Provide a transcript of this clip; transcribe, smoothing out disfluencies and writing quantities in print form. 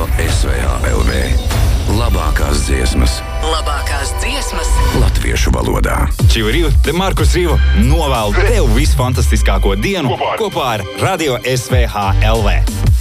Radio SVHLV. Labākās dziesmas. Labākās dziesmas Latviešu valodā. Čiviriva, te Markus Riva novēlu tev visu fantastiskāko dienu kopā ar Radio SVHLV.